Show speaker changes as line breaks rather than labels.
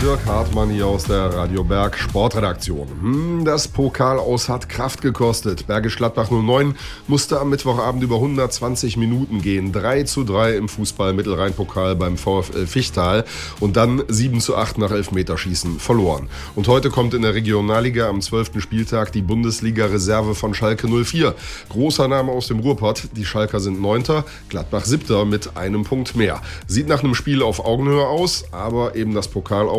Dirk Hartmann hier aus der Radio Berg Sportredaktion. Das Pokalaus hat Kraft gekostet. Bergisch Gladbach 09 musste am Mittwochabend über 120 Minuten gehen. 3:3 im Fußball-Mittelrhein-Pokal beim VfL Fichtal und dann 7:8 nach Elfmeterschießen verloren. Und heute kommt in der Regionalliga am 12. Spieltag die Bundesliga-Reserve von Schalke 04. Großer Name aus dem Ruhrpott. Die Schalker sind 9., Gladbach 7. mit einem Punkt mehr. Sieht nach einem Spiel auf Augenhöhe aus, aber eben das Pokal